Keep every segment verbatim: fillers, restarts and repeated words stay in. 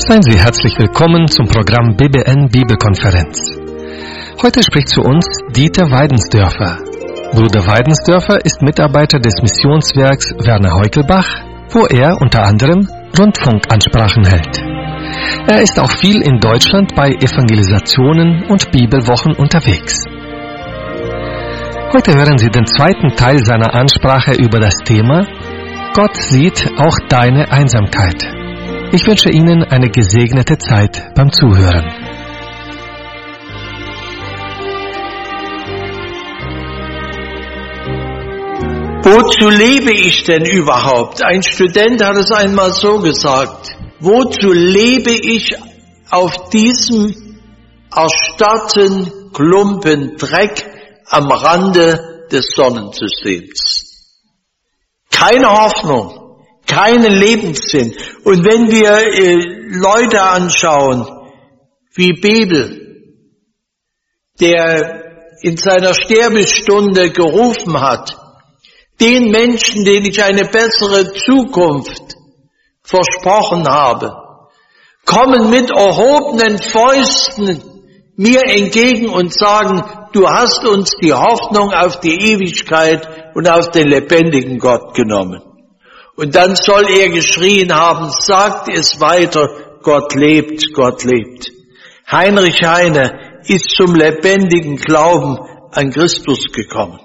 Seien Sie herzlich willkommen zum Programm B B N Bibelkonferenz. Heute spricht zu uns Dieter Weidensdörfer. Bruder Weidensdörfer ist Mitarbeiter des Missionswerks Werner Heukelbach, wo er unter anderem Rundfunkansprachen hält. Er ist auch viel in Deutschland bei Evangelisationen und Bibelwochen unterwegs. Heute hören Sie den zweiten Teil seiner Ansprache über das Thema Gott sieht auch deine Einsamkeit. Ich wünsche Ihnen eine gesegnete Zeit beim Zuhören. Wozu lebe ich denn überhaupt? Ein Student hat es einmal so gesagt. Wozu lebe ich auf diesem erstarrten Klumpen Dreck am Rande des Sonnensystems? Keine Hoffnung, keinen Lebenssinn. Und wenn wir äh, Leute anschauen, wie Bebel, der in seiner Sterbestunde gerufen hat, den Menschen, denen ich eine bessere Zukunft versprochen habe, kommen mit erhobenen Fäusten mir entgegen und sagen, du hast uns die Hoffnung auf die Ewigkeit und auf den lebendigen Gott genommen. Und dann soll er geschrien haben, sagt es weiter, Gott lebt, Gott lebt. Heinrich Heine ist zum lebendigen Glauben an Christus gekommen.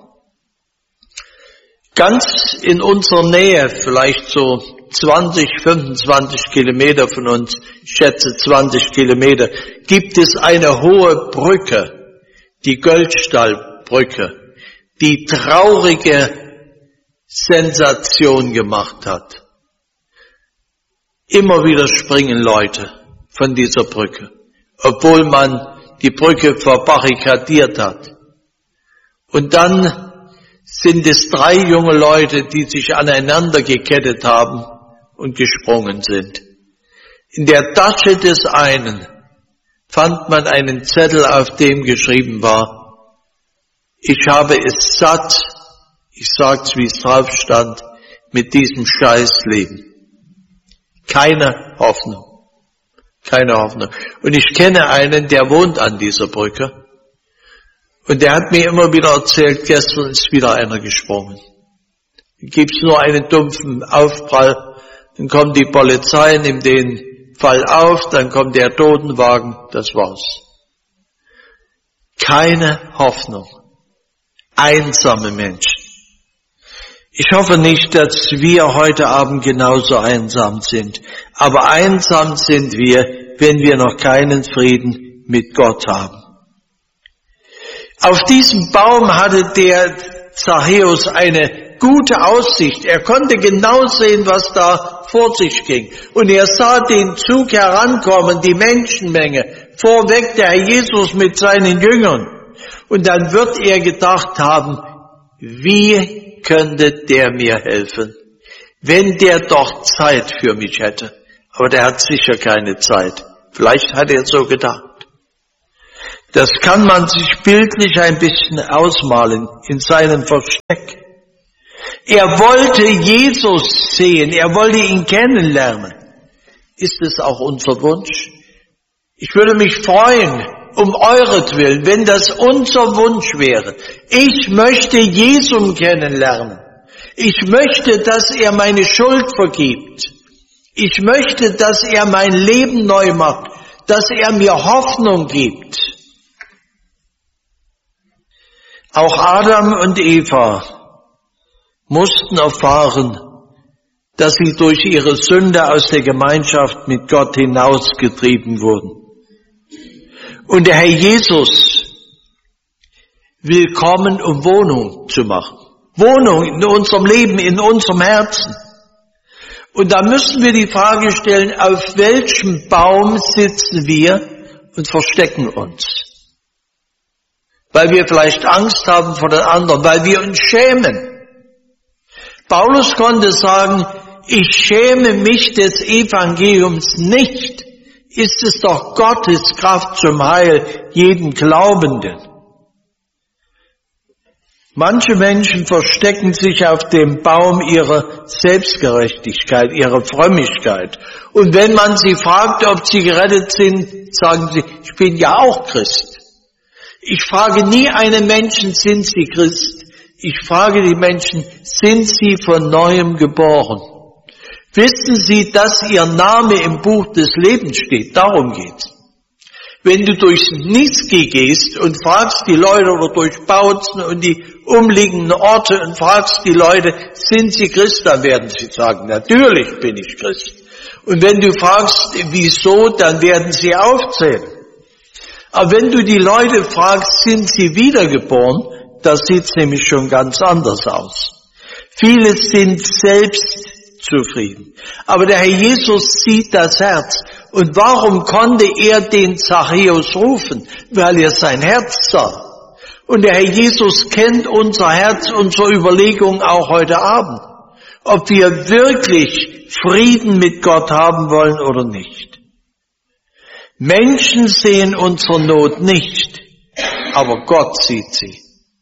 Ganz in unserer Nähe, vielleicht so zwanzig, fünfundzwanzig Kilometer von uns, ich schätze zwanzig Kilometer, gibt es eine hohe Brücke, die Göldstallbrücke, die traurige Sensation gemacht hat. Immer wieder springen Leute von dieser Brücke, obwohl man die Brücke verbarrikadiert hat. Und dann sind es drei junge Leute, die sich aneinander gekettet haben und gesprungen sind. In der Tasche des einen fand man einen Zettel, auf dem geschrieben war, ich habe es satt, ich sag's, wie es drauf stand, mit diesem Scheißleben. Keine Hoffnung. Keine Hoffnung. Und ich kenne einen, der wohnt an dieser Brücke. Und der hat mir immer wieder erzählt, gestern ist wieder einer gesprungen. Dann gibt's nur einen dumpfen Aufprall, dann kommt die Polizei, nimmt den Fall auf, dann kommt der Totenwagen, das war's. Keine Hoffnung. Einsame Menschen. Ich hoffe nicht, dass wir heute Abend genauso einsam sind. Aber einsam sind wir, wenn wir noch keinen Frieden mit Gott haben. Auf diesem Baum hatte der Zachäus eine gute Aussicht. Er konnte genau sehen, was da vor sich ging. Und er sah den Zug herankommen, die Menschenmenge, vorweg der Herr Jesus mit seinen Jüngern. Und dann wird er gedacht haben, wie könnte der mir helfen, wenn der doch Zeit für mich hätte. Aber der hat sicher keine Zeit. Vielleicht hat er so gedacht. Das kann man sich bildlich ein bisschen ausmalen in seinem Versteck. Er wollte Jesus sehen, er wollte ihn kennenlernen. Ist es auch unser Wunsch? Ich würde mich freuen, um euretwillen, wenn das unser Wunsch wäre. Ich möchte Jesus kennenlernen. Ich möchte, dass er meine Schuld vergibt. Ich möchte, dass er mein Leben neu macht, dass er mir Hoffnung gibt. Auch Adam und Eva mussten erfahren, dass sie durch ihre Sünde aus der Gemeinschaft mit Gott hinausgetrieben wurden. Und der Herr Jesus will kommen, um Wohnung zu machen. Wohnung in unserem Leben, in unserem Herzen. Und da müssen wir die Frage stellen, auf welchem Baum sitzen wir und verstecken uns? Weil wir vielleicht Angst haben vor den anderen, weil wir uns schämen. Paulus konnte sagen, ich schäme mich des Evangeliums nicht. Ist es doch Gottes Kraft zum Heil jeden Glaubenden. Manche Menschen verstecken sich auf dem Baum ihrer Selbstgerechtigkeit, ihrer Frömmigkeit. Und wenn man sie fragt, ob sie gerettet sind, sagen sie, ich bin ja auch Christ. Ich frage nie einen Menschen, sind sie Christ? Ich frage die Menschen, sind sie von Neuem geboren? Wissen Sie, dass Ihr Name im Buch des Lebens steht? Darum geht's. Wenn du durch Niski gehst und fragst die Leute oder durch Bautzen und die umliegenden Orte und fragst die Leute, sind sie Christ, dann werden sie sagen, natürlich bin ich Christ. Und wenn du fragst, wieso, dann werden sie aufzählen. Aber wenn du die Leute fragst, sind sie wiedergeboren, da sieht's nämlich schon ganz anders aus. Viele sind selbst zufrieden. Aber der Herr Jesus sieht das Herz. Und warum konnte er den Zachäus rufen? Weil er sein Herz sah. Und der Herr Jesus kennt unser Herz, unsere Überlegungen auch heute Abend. Ob wir wirklich Frieden mit Gott haben wollen oder nicht. Menschen sehen unsere Not nicht, aber Gott sieht sie.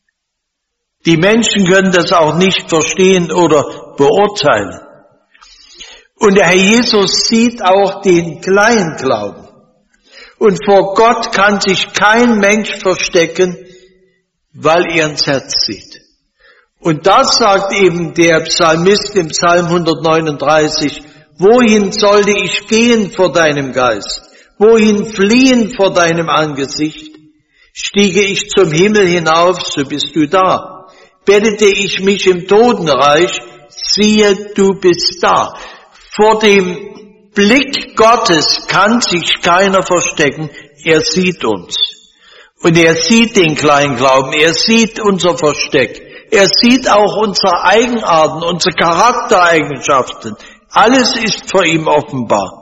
Die Menschen können das auch nicht verstehen oder beurteilen. Und der Herr Jesus sieht auch den Kleinglauben. Und vor Gott kann sich kein Mensch verstecken, weil er ins Herz sieht. Und das sagt eben der Psalmist im Psalm hundertneununddreißig, wohin sollte ich gehen vor deinem Geist? Wohin fliehen vor deinem Angesicht? Stiege ich zum Himmel hinauf, so bist du da. Bettete ich mich im Totenreich, siehe, du bist da. Vor dem Blick Gottes kann sich keiner verstecken. Er sieht uns. Und er sieht den Kleinglauben. Er sieht unser Versteck. Er sieht auch unsere Eigenarten, unsere Charaktereigenschaften. Alles ist vor ihm offenbar.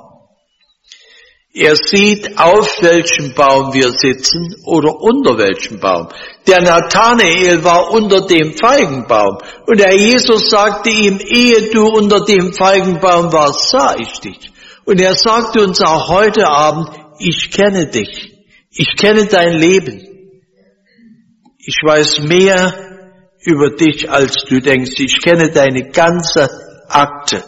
Er sieht, auf welchem Baum wir sitzen oder unter welchem Baum. Der Nathanael war unter dem Feigenbaum. Und der Jesus sagte ihm, ehe du unter dem Feigenbaum warst, sah ich dich. Und er sagte uns auch heute Abend, ich kenne dich. Ich kenne dein Leben. Ich weiß mehr über dich, als du denkst. Ich kenne deine ganze Akte.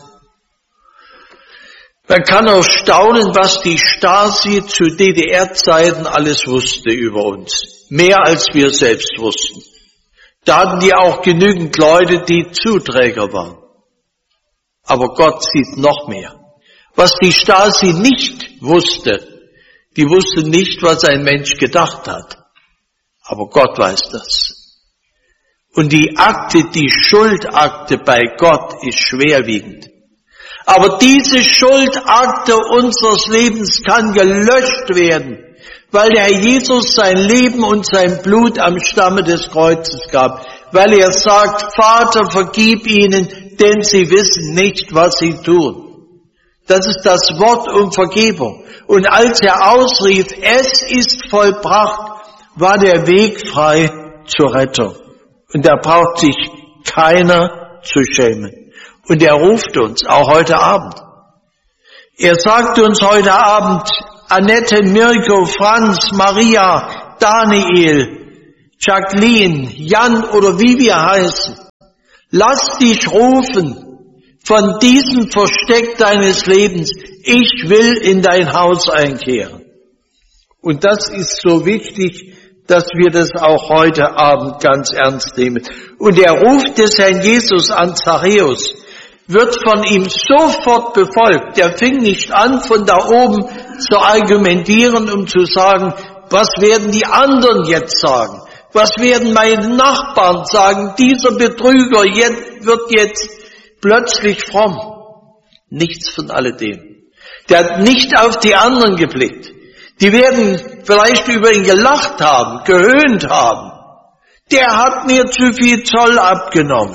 Man kann auch staunen, was die Stasi zu D D R-Zeiten alles wusste über uns. Mehr als wir selbst wussten. Da hatten die auch genügend Leute, die Zuträger waren. Aber Gott sieht noch mehr. Was die Stasi nicht wusste, die wusste nicht, was ein Mensch gedacht hat. Aber Gott weiß das. Und die Akte, die Schuldakte bei Gott ist schwerwiegend. Aber diese Schuldakte unseres Lebens kann gelöscht werden, weil der Herr Jesus sein Leben und sein Blut am Stamme des Kreuzes gab, weil er sagt, Vater, vergib ihnen, denn sie wissen nicht, was sie tun. Das ist das Wort um Vergebung. Und als er ausrief, es ist vollbracht, war der Weg frei zur Rettung. Und da braucht sich keiner zu schämen. Und er ruft uns, auch heute Abend. Er sagt uns heute Abend, Annette, Mirko, Franz, Maria, Daniel, Jacqueline, Jan oder wie wir heißen, lass dich rufen von diesem Versteck deines Lebens. Ich will in dein Haus einkehren. Und das ist so wichtig, dass wir das auch heute Abend ganz ernst nehmen. Und der Ruf des Herrn Jesus an Zachäus wird von ihm sofort befolgt. Der fing nicht an, von da oben zu argumentieren, um zu sagen, was werden die anderen jetzt sagen? Was werden meine Nachbarn sagen? Dieser Betrüger wird jetzt plötzlich fromm. Nichts von alledem. Der hat nicht auf die anderen geblickt. Die werden vielleicht über ihn gelacht haben, gehöhnt haben. Der hat mir zu viel Zoll abgenommen.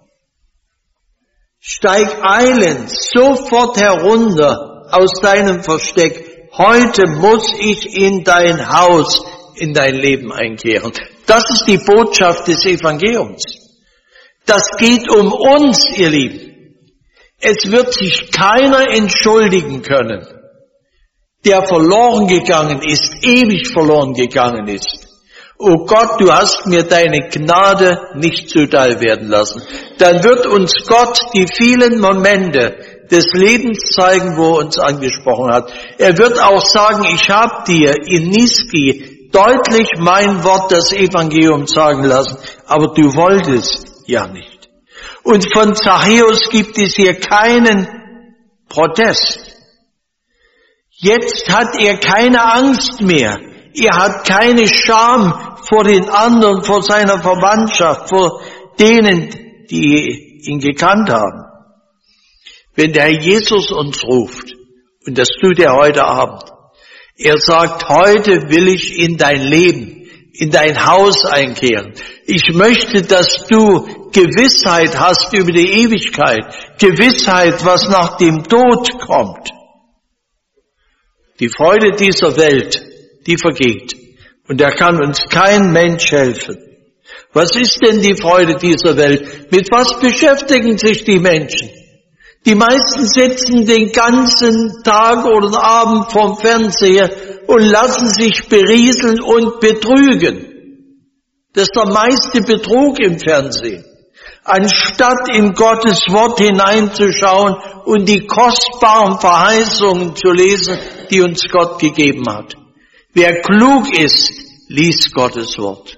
Steig eilend sofort herunter aus deinem Versteck. Heute muss ich in dein Haus, in dein Leben einkehren. Das ist die Botschaft des Evangeliums. Das geht um uns, ihr Lieben. Es wird sich keiner entschuldigen können, der verloren gegangen ist, ewig verloren gegangen ist. O Gott, du hast mir deine Gnade nicht zuteil werden lassen. Dann wird uns Gott die vielen Momente des Lebens zeigen, wo er uns angesprochen hat. Er wird auch sagen, ich habe dir in Niski deutlich mein Wort, das Evangelium, sagen lassen, aber du wolltest ja nicht. Und von Zachäus gibt es hier keinen Protest. Jetzt hat er keine Angst mehr. Er hat keine Scham vor den anderen, vor seiner Verwandtschaft, vor denen, die ihn gekannt haben. Wenn der Herr Jesus uns ruft, und das tut er heute Abend, er sagt, heute will ich in dein Leben, in dein Haus einkehren. Ich möchte, dass du Gewissheit hast über die Ewigkeit, Gewissheit, was nach dem Tod kommt. Die Freude dieser Welt, die vergeht. Und da kann uns kein Mensch helfen. Was ist denn die Freude dieser Welt? Mit was beschäftigen sich die Menschen? Die meisten sitzen den ganzen Tag oder Abend vorm Fernseher und lassen sich berieseln und betrügen. Das ist der meiste Betrug im Fernsehen. Anstatt in Gottes Wort hineinzuschauen und die kostbaren Verheißungen zu lesen, die uns Gott gegeben hat. Wer klug ist, liest Gottes Wort.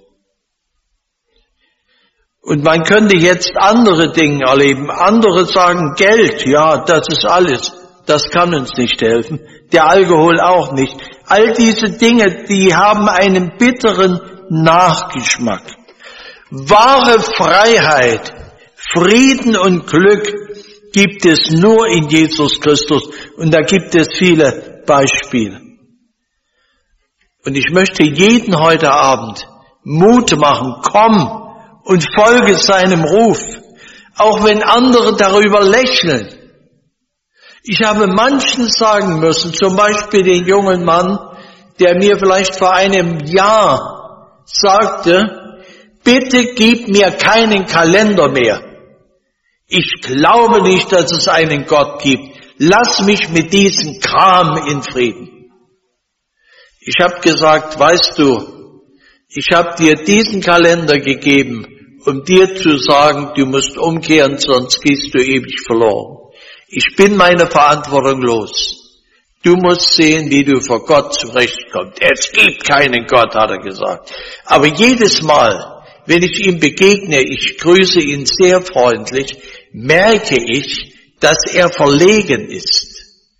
Und man könnte jetzt andere Dinge erleben. Andere sagen, Geld, ja, das ist alles. Das kann uns nicht helfen. Der Alkohol auch nicht. All diese Dinge, die haben einen bitteren Nachgeschmack. Wahre Freiheit, Frieden und Glück gibt es nur in Jesus Christus. Und da gibt es viele Beispiele. Und ich möchte jeden heute Abend Mut machen, komm und folge seinem Ruf, auch wenn andere darüber lächeln. Ich habe manchen sagen müssen, zum Beispiel den jungen Mann, der mir vielleicht vor einem Jahr sagte, bitte gib mir keinen Kalender mehr. Ich glaube nicht, dass es einen Gott gibt. Lass mich mit diesem Kram in Frieden. Ich habe gesagt, weißt du, ich habe dir diesen Kalender gegeben, um dir zu sagen, du musst umkehren, sonst gehst du ewig verloren. Ich bin meine Verantwortung los. Du musst sehen, wie du vor Gott zurechtkommst. Es gibt keinen Gott, hat er gesagt. Aber jedes Mal, wenn ich ihm begegne, ich grüße ihn sehr freundlich, merke ich, dass er verlegen ist.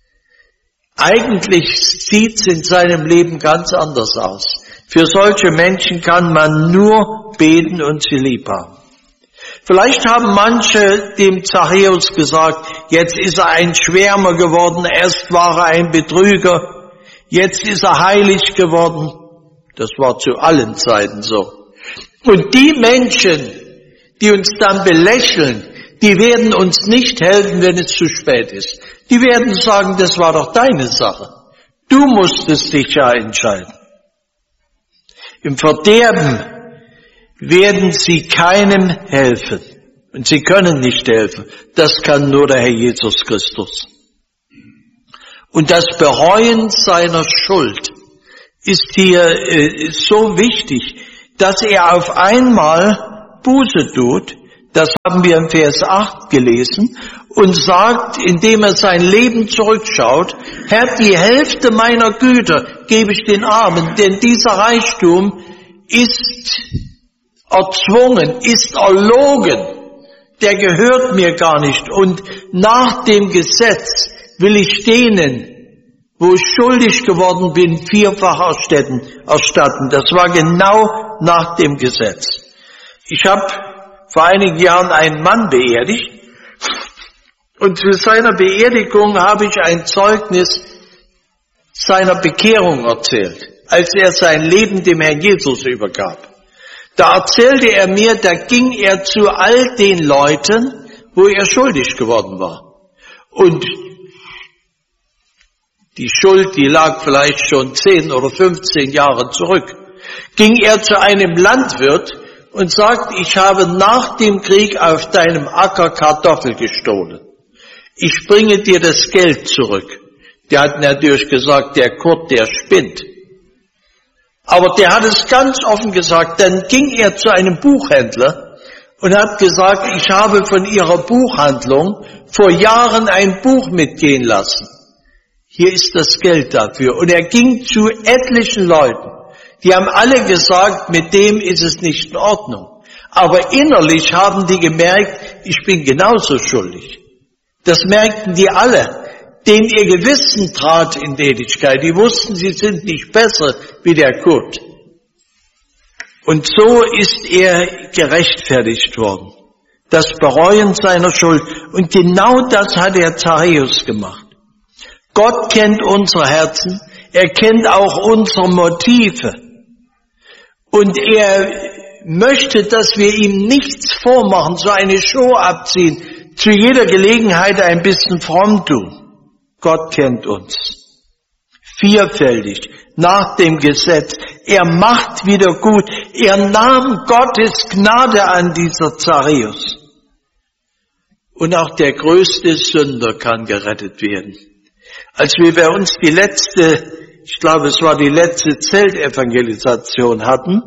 Eigentlich sieht es in seinem Leben ganz anders aus. Für solche Menschen kann man nur beten und sie lieb haben. Vielleicht haben manche dem Zachäus gesagt, jetzt ist er ein Schwärmer geworden, erst war er ein Betrüger, jetzt ist er heilig geworden. Das war zu allen Zeiten so. Und die Menschen, die uns dann belächeln, die werden uns nicht helfen, wenn es zu spät ist. Die werden sagen, das war doch deine Sache. Du musstest dich ja entscheiden. Im Verderben werden sie keinem helfen. Und sie können nicht helfen. Das kann nur der Herr Jesus Christus. Und das Bereuen seiner Schuld ist hier äh, so wichtig, dass er auf einmal Buße tut. Das haben wir im Vers acht gelesen. Und sagt, indem er sein Leben zurückschaut, Herr, die Hälfte meiner Güter gebe ich den Armen, denn dieser Reichtum ist erzwungen, ist erlogen, der gehört mir gar nicht. Und nach dem Gesetz will ich denen, wo ich schuldig geworden bin, vierfach erstatten. Das war genau nach dem Gesetz. Ich habe vor einigen Jahren einen Mann beerdigt, und zu seiner Beerdigung habe ich ein Zeugnis seiner Bekehrung erzählt, als er sein Leben dem Herrn Jesus übergab. Da erzählte er mir, da ging er zu all den Leuten, wo er schuldig geworden war. Und die Schuld, die lag vielleicht schon zehn oder fünfzehn Jahre zurück. Ging er zu einem Landwirt und sagt, ich habe nach dem Krieg auf deinem Acker Kartoffel gestohlen. Ich bringe dir das Geld zurück. Der hat natürlich gesagt, der Kurt, der spinnt. Aber der hat es ganz offen gesagt. Dann ging er zu einem Buchhändler und hat gesagt, ich habe von Ihrer Buchhandlung vor Jahren ein Buch mitgehen lassen. Hier ist das Geld dafür. Und er ging zu etlichen Leuten. Die haben alle gesagt, mit dem ist es nicht in Ordnung. Aber innerlich haben die gemerkt, ich bin genauso schuldig. Das merkten die alle, denen ihr Gewissen trat in Tätigkeit. Die wussten, sie sind nicht besser wie der Kurt. Und so ist er gerechtfertigt worden. Das Bereuen seiner Schuld. Und genau das hat der Zachäus gemacht. Gott kennt unsere Herzen. Er kennt auch unsere Motive. Und er möchte, dass wir ihm nichts vormachen, so eine Show abziehen, zu jeder Gelegenheit ein bisschen fromm tun. Gott kennt uns. Vielfältig, nach dem Gesetz. Er macht wieder gut. Er nahm Gottes Gnade an, dieser Zachäus. Und auch der größte Sünder kann gerettet werden. Als wir bei uns die letzte, ich glaube es war die letzte Zeltevangelisation hatten,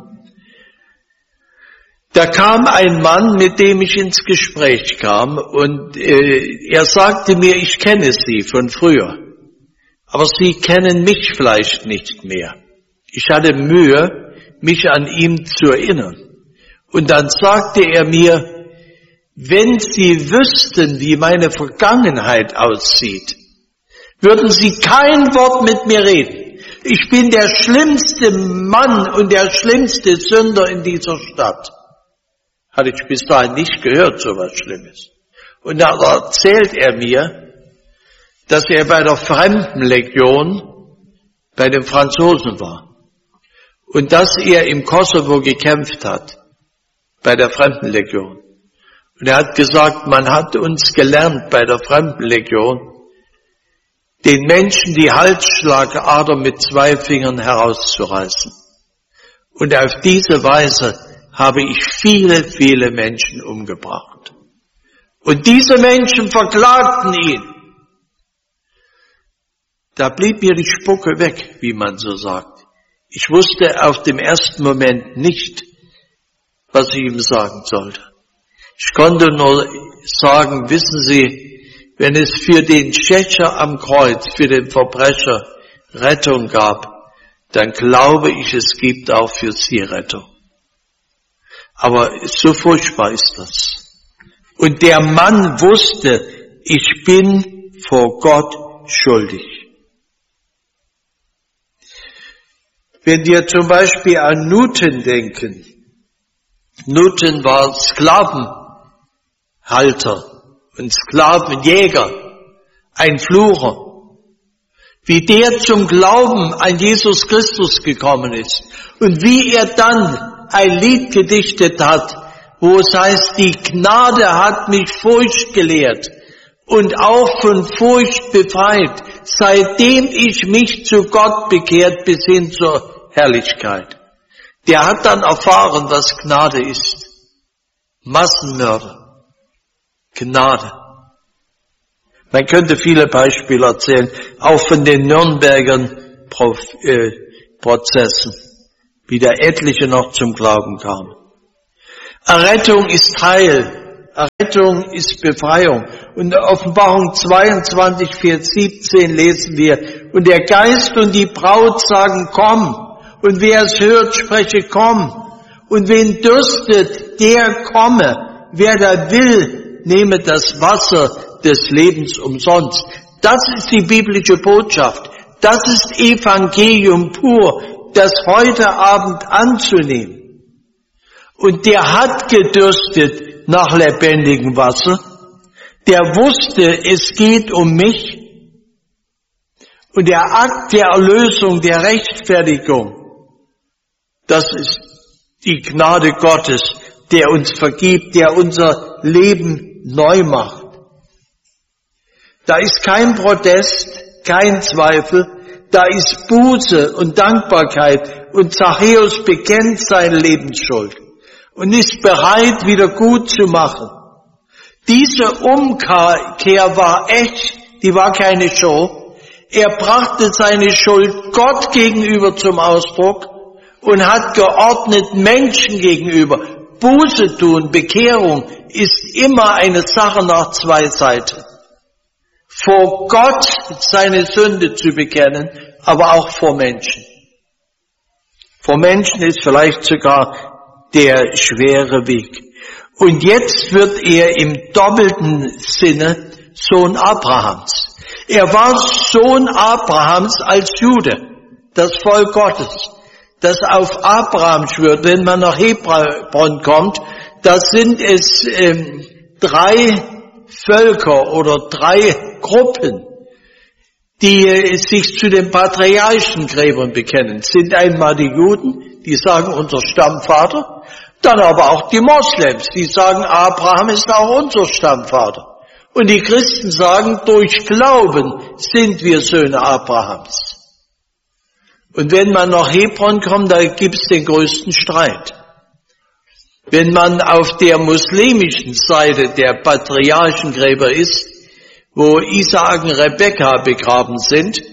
da kam ein Mann, mit dem ich ins Gespräch kam, und äh, er sagte mir, ich kenne Sie von früher, aber Sie kennen mich vielleicht nicht mehr. Ich hatte Mühe, mich an ihn zu erinnern. Und dann sagte er mir, wenn Sie wüssten, wie meine Vergangenheit aussieht, würden Sie kein Wort mit mir reden. Ich bin der schlimmste Mann und der schlimmste Sünder in dieser Stadt. Hatte ich bis dahin nicht gehört, so was Schlimmes. Und dann erzählt er mir, dass er bei der Fremdenlegion bei den Franzosen war. Und dass er im Kosovo gekämpft hat, bei der Fremdenlegion. Und er hat gesagt, man hat uns gelernt bei der Fremdenlegion, den Menschen die Halsschlagader mit zwei Fingern herauszureißen. Und auf diese Weise habe ich viele, viele Menschen umgebracht. Und diese Menschen verklagten ihn. Da blieb mir die Spucke weg, wie man so sagt. Ich wusste auf dem ersten Moment nicht, was ich ihm sagen sollte. Ich konnte nur sagen, wissen Sie, wenn es für den Schächer am Kreuz, für den Verbrecher Rettung gab, dann glaube ich, es gibt auch für Sie Rettung. Aber so furchtbar ist das. Und der Mann wusste, ich bin vor Gott schuldig. Wenn wir zum Beispiel an Newton denken, Newton war Sklavenhalter und Sklavenjäger, ein Flucher. Wie der zum Glauben an Jesus Christus gekommen ist und wie er dann ein Lied gedichtet hat, wo es heißt, die Gnade hat mich Furcht gelehrt und auch von Furcht befreit, seitdem ich mich zu Gott bekehrt bis hin zur Herrlichkeit. Der hat dann erfahren, was Gnade ist. Massenmörder. Gnade. Man könnte viele Beispiele erzählen, auch von den Nürnbergern Prozessen, wie da etliche noch zum Glauben kamen. Errettung ist Heil, Errettung ist Befreiung. Und in der Offenbarung zweiundzwanzig, Vers siebzehn lesen wir, und der Geist und die Braut sagen, komm, und wer es hört, spreche, komm, und wen dürstet, der komme, wer da will, nehme das Wasser des Lebens umsonst. Das ist die biblische Botschaft, das ist Evangelium pur, das heute Abend anzunehmen. Und der hat gedürstet nach lebendigem Wasser. Der wusste, es geht um mich. Und der Akt der Erlösung, der Rechtfertigung, das ist die Gnade Gottes, der uns vergibt, der unser Leben neu macht. Da ist kein Protest, kein Zweifel, da ist Buße und Dankbarkeit und Zachäus bekennt seine Lebensschuld und ist bereit, wieder gut zu machen. Diese Umkehr war echt, die war keine Show. Er brachte seine Schuld Gott gegenüber zum Ausdruck und hat geordnet Menschen gegenüber. Buße tun, Bekehrung ist immer eine Sache nach zwei Seiten. Vor Gott seine Sünde zu bekennen, aber auch vor Menschen. Vor Menschen ist vielleicht sogar der schwere Weg. Und jetzt wird er im doppelten Sinne Sohn Abrahams. Er war Sohn Abrahams als Jude, das Volk Gottes, das auf Abraham schwört. Wenn man nach Hebron kommt, da sind es ähm, drei Völker oder drei Gruppen, die äh, sich zu den Patriarchengräbern bekennen. Es sind einmal die Juden, die sagen unser Stammvater, dann aber auch die Moslems, die sagen Abraham ist auch unser Stammvater. Und die Christen sagen, durch Glauben sind wir Söhne Abrahams. Und wenn man nach Hebron kommt, da gibt es den größten Streit. Wenn man auf der muslimischen Seite der Patriarchengräber ist, wo Isaak und Rebekka begraben sind,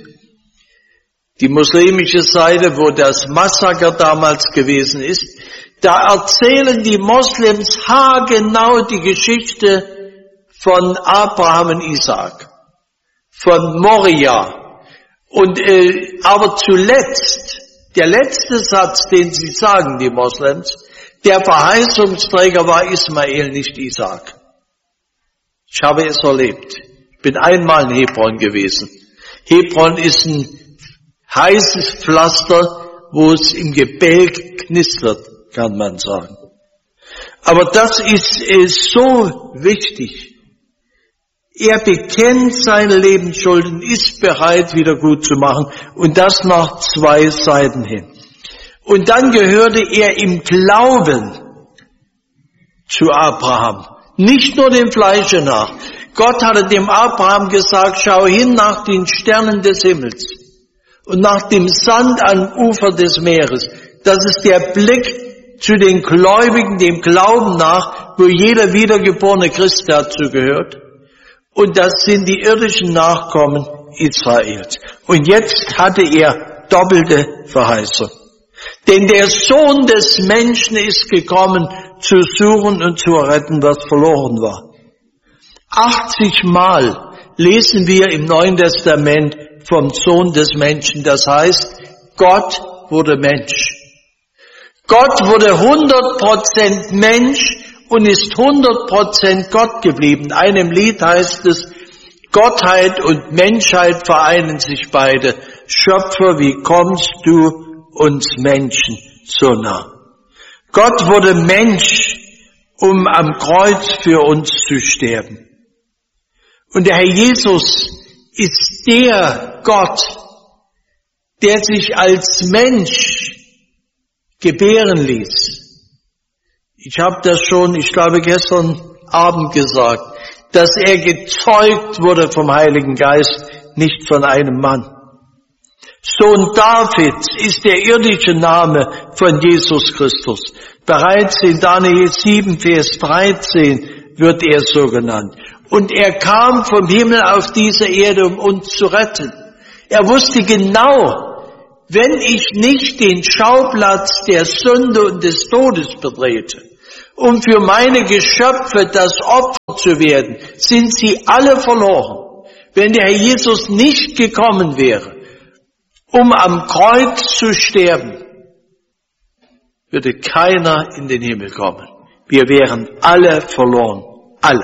die muslimische Seite, wo das Massaker damals gewesen ist, da erzählen die Moslems haargenau die Geschichte von Abraham und Isaak, von Moria. Und äh, aber zuletzt, der letzte Satz, den sie sagen, die Moslems, der Verheißungsträger war Ismael, nicht Isaak. Ich habe es erlebt. Ich bin einmal in Hebron gewesen. Hebron ist ein heißes Pflaster, wo es im Gebälk knistert, kann man sagen. Aber das ist, ist so wichtig. Er bekennt seine Lebensschulden, ist bereit, wieder gut zu machen. Und das nach zwei Seiten hin. Und dann gehörte er im Glauben zu Abraham. Nicht nur dem Fleische nach. Gott hatte dem Abraham gesagt, schau hin nach den Sternen des Himmels und nach dem Sand am Ufer des Meeres. Das ist der Blick zu den Gläubigen, dem Glauben nach, wo jeder wiedergeborene Christ dazu gehört. Und das sind die irdischen Nachkommen Israels. Und jetzt hatte er doppelte Verheißung. Denn der Sohn des Menschen ist gekommen, zu suchen und zu retten, was verloren war. achtzig Mal lesen wir im Neuen Testament vom Sohn des Menschen. Das heißt, Gott wurde Mensch. Gott wurde hundert Prozent Mensch und ist hundert Prozent Gott geblieben. In einem Lied heißt es, Gottheit und Menschheit vereinen sich beide. Schöpfer, wie kommst du uns Menschen so nah? Gott wurde Mensch, um am Kreuz für uns zu sterben. Und der Herr Jesus ist der Gott, der sich als Mensch gebären ließ. Ich habe das schon, ich glaube, gestern Abend gesagt, dass er gezeugt wurde vom Heiligen Geist, nicht von einem Mann. Sohn Davids ist der irdische Name von Jesus Christus. Bereits in Daniel sieben, Vers dreizehn wird er so genannt. Und er kam vom Himmel auf diese Erde, um uns zu retten. Er wusste genau, wenn ich nicht den Schauplatz der Sünde und des Todes betrete, um für meine Geschöpfe das Opfer zu werden, sind sie alle verloren. Wenn der Herr Jesus nicht gekommen wäre, um am Kreuz zu sterben, würde keiner in den Himmel kommen. Wir wären alle verloren. Alle.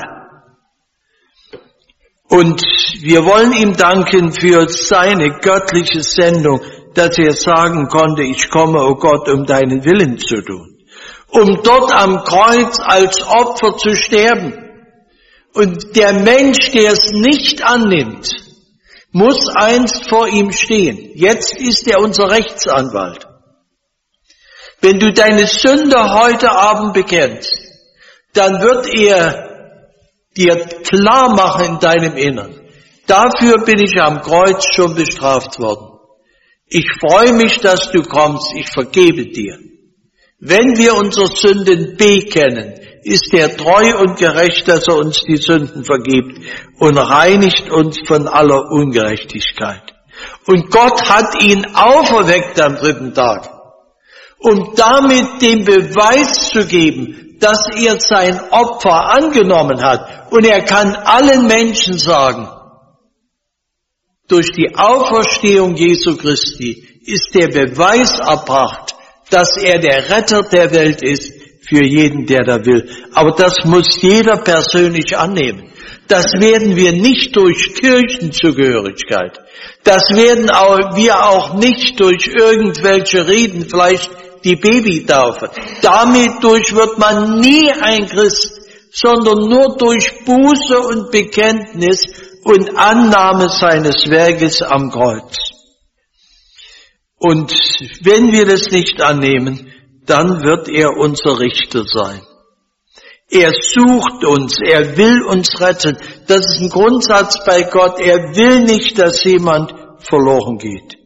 Und wir wollen ihm danken für seine göttliche Sendung, dass er sagen konnte, ich komme, o Gott, um deinen Willen zu tun. Um dort am Kreuz als Opfer zu sterben. Und der Mensch, der es nicht annimmt, muss einst vor ihm stehen. Jetzt ist er unser Rechtsanwalt. Wenn du deine Sünde heute Abend bekennst, dann wird er dir klar machen in deinem Innern. Dafür bin ich am Kreuz schon bestraft worden. Ich freue mich, dass du kommst. Ich vergebe dir. Wenn wir unsere Sünden bekennen, ist er treu und gerecht, dass er uns die Sünden vergibt und reinigt uns von aller Ungerechtigkeit. Und Gott hat ihn auferweckt am dritten Tag. um damit den Beweis zu geben, dass er sein Opfer angenommen hat. Und er kann allen Menschen sagen, durch die Auferstehung Jesu Christi ist der Beweis erbracht, dass er der Retter der Welt ist für jeden, der da will. Aber das muss jeder persönlich annehmen. Das werden wir nicht durch Kirchenzugehörigkeit. Das werden auch, wir auch nicht durch irgendwelche Reden, vielleicht die Babytaufe. Damit durch wird man nie ein Christ, sondern nur durch Buße und Bekenntnis und Annahme seines Werkes am Kreuz. Und wenn wir das nicht annehmen, dann wird er unser Richter sein. Er sucht uns, er will uns retten. Das ist ein Grundsatz bei Gott. Er will nicht, dass jemand verloren geht.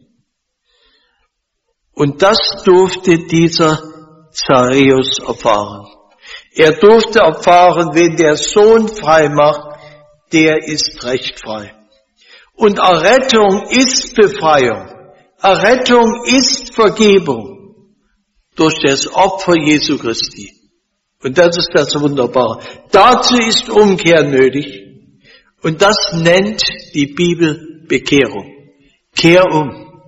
Und das durfte dieser Zachäus erfahren. Er durfte erfahren, wenn der Sohn frei macht, der ist recht frei. Und Errettung ist Befreiung. Errettung ist Vergebung durch das Opfer Jesu Christi. Und das ist das Wunderbare. Dazu ist Umkehr nötig. Und das nennt die Bibel Bekehrung. Kehr um.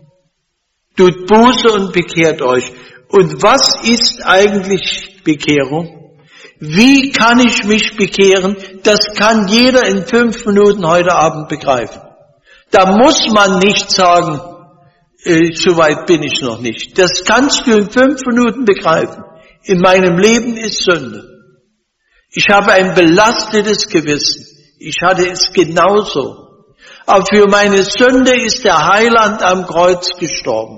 Tut Buße und bekehrt euch. Und was ist eigentlich Bekehrung? Wie kann ich mich bekehren? Das kann jeder in fünf Minuten heute Abend begreifen. Da muss man nicht sagen, äh, so weit bin ich noch nicht. Das kannst du in fünf Minuten begreifen. In meinem Leben ist Sünde. Ich habe ein belastetes Gewissen. Ich hatte es genauso. Aber für meine Sünde ist der Heiland am Kreuz gestorben.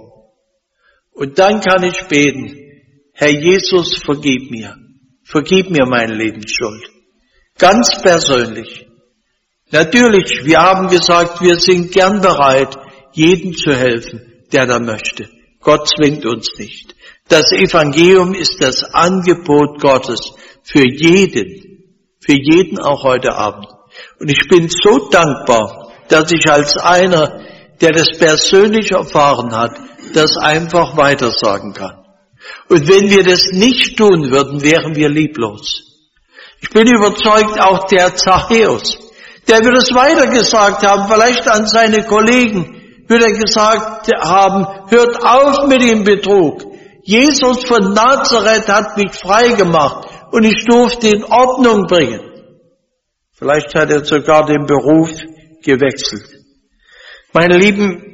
Und dann kann ich beten, Herr Jesus, vergib mir. Vergib mir meine Lebensschuld. Ganz persönlich. Natürlich, wir haben gesagt, wir sind gern bereit, jedem zu helfen, der da möchte. Gott zwingt uns nicht. Das Evangelium ist das Angebot Gottes für jeden, für jeden auch heute Abend. Und ich bin so dankbar, dass ich als einer, der das persönlich erfahren hat, das einfach weitersagen kann. Und wenn wir das nicht tun würden, wären wir lieblos. Ich bin überzeugt, auch der Zachäus, der wird es weitergesagt haben, vielleicht an seine Kollegen, wird er gesagt haben, hört auf mit dem Betrug. Jesus von Nazareth hat mich frei gemacht und ich durfte in Ordnung bringen. Vielleicht hat er sogar den Beruf gewechselt. Meine Lieben,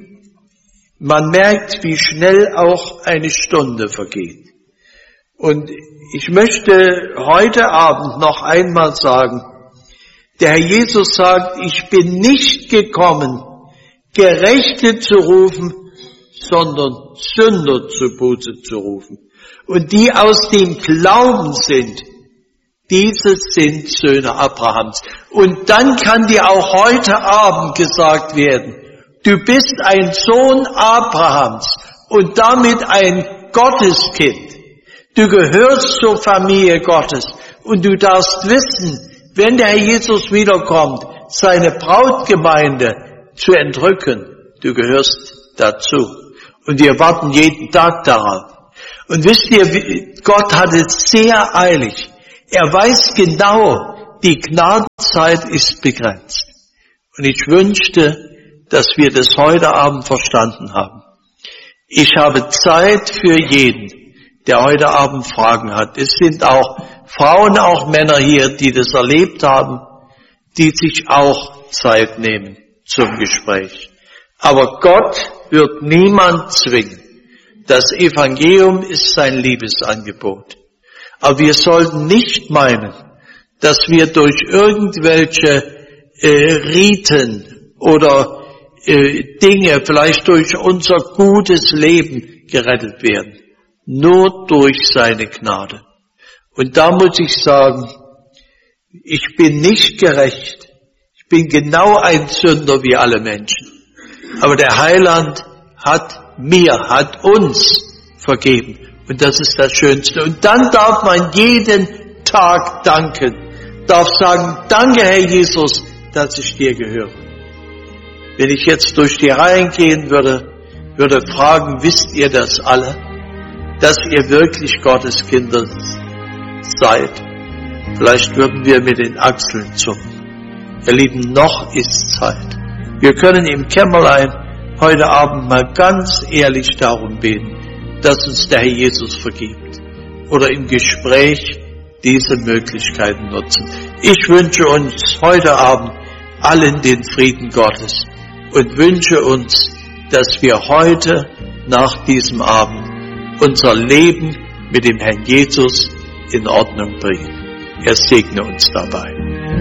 man merkt, wie schnell auch eine Stunde vergeht. Und ich möchte heute Abend noch einmal sagen, der Herr Jesus sagt, ich bin nicht gekommen, Gerechte zu rufen, sondern Sünder zur Buße zu rufen. Und die aus dem Glauben sind, diese sind Söhne Abrahams. Und dann kann dir auch heute Abend gesagt werden, du bist ein Sohn Abrahams und damit ein Gotteskind. Du gehörst zur Familie Gottes und du darfst wissen, wenn der Herr Jesus wiederkommt, seine Brautgemeinde zu entrücken, du gehörst dazu. Und wir warten jeden Tag darauf. Und wisst ihr, Gott hat es sehr eilig. Er weiß genau, die Gnadenzeit ist begrenzt. Und ich wünschte, dass wir das heute Abend verstanden haben. Ich habe Zeit für jeden, der heute Abend Fragen hat. Es sind auch Frauen, auch Männer hier, die das erlebt haben, die sich auch Zeit nehmen zum Gespräch. Aber Gott wird niemand zwingen. Das Evangelium ist sein Liebesangebot. Aber wir sollten nicht meinen, dass wir durch irgendwelche äh, Riten oder äh, Dinge, vielleicht durch unser gutes Leben gerettet werden. Nur durch seine Gnade. Und da muss ich sagen, ich bin nicht gerecht. Ich bin genau ein Sünder wie alle Menschen. Aber der Heiland hat mir, hat uns vergeben. Und das ist das Schönste. Und dann darf man jeden Tag danken. Darf sagen, danke Herr Jesus, dass ich dir gehöre. Wenn ich jetzt durch die Reihen gehen würde, würde fragen, wisst ihr das alle? dass ihr wirklich Gottes Kinder seid. Vielleicht würden wir mit den Achseln zucken. Ihr Lieben, noch ist Zeit. Wir können im Kämmerlein heute Abend mal ganz ehrlich darum beten, dass uns der Herr Jesus vergibt. Oder im Gespräch diese Möglichkeiten nutzen. Ich wünsche uns heute Abend allen den Frieden Gottes und wünsche uns, dass wir heute nach diesem Abend unser Leben mit dem Herrn Jesus in Ordnung bringen. Er segne uns dabei.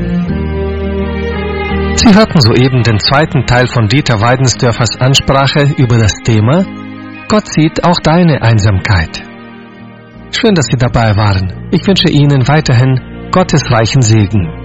Sie hörten soeben den zweiten Teil von Dieter Weidensdörfers Ansprache über das Thema Gott sieht auch deine Einsamkeit. Schön, dass Sie dabei waren. Ich wünsche Ihnen weiterhin Gottes reichen Segen.